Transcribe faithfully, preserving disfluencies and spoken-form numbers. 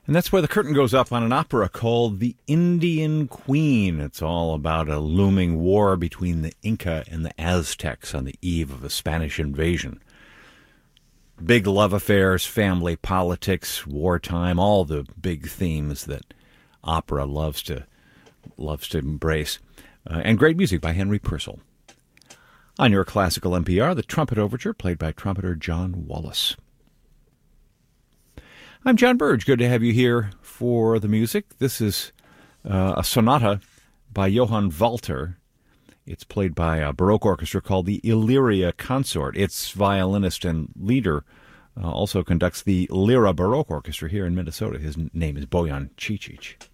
And that's where the curtain goes up on an opera called The Indian Queen. It's all about a looming war between the Inca and the Aztecs on the eve of a Spanish invasion. Big love affairs, family, politics, wartime, all the big themes that opera loves to loves to embrace. Uh, and great music by Henry Purcell. On your classical N P R, the Trumpet Overture, played by trumpeter John Wallace. I'm John Burge. Good to have you here for the music. This is uh, a sonata by Johann Walter. It's played by a Baroque orchestra called the Illyria Consort. Its violinist and leader uh, also conducts the Lyra Baroque Orchestra here in Minnesota. His name is Bojan Cicic.